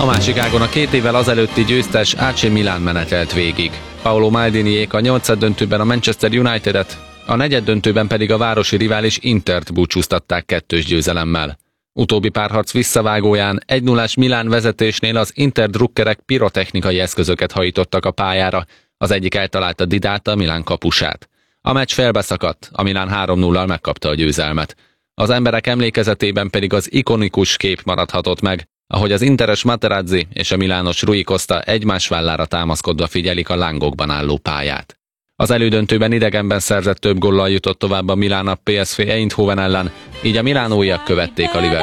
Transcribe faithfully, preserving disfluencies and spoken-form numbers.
másik ágon a két évvel azelőtti győztes á cé Milan menetelt végig. Paolo Maldiniék a nyolcaddöntőben a Manchester United-et, a negyeddöntőben pedig a városi rivális Intert búcsúztatták kettős győzelemmel. Utóbbi párharc visszavágóján egy nullás Milán vezetésnél az Inter drukkerek pirotechnikai eszközöket hajítottak a pályára, az egyik eltalálta Didát, a Milán kapusát. A meccs felbeszakadt, a Milán három nullal megkapta a győzelmet. Az emberek emlékezetében pedig az ikonikus kép maradhatott meg, ahogy az interes Materazzi és a milános Rui Costa egymás vállára támaszkodva figyelik a lángokban álló pályát. Az elődöntőben idegenben szerzett több góllal jutott tovább a Milán a pé es vé Eindhoven ellen, így a milánóiak követték a Liverpool